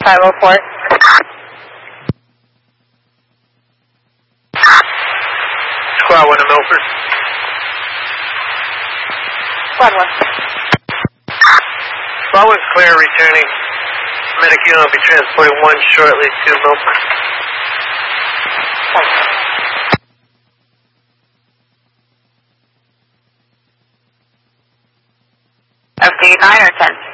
504. Squad 1 to Milford. Squad 1. Squad 1's clear, returning. Medic unit will be transporting 1 shortly to Milford. Okay, 9 or 10?